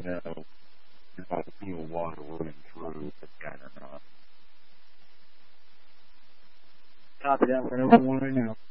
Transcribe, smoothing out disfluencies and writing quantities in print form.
know if I feel water running through the can or not. Copy that for an open one right now.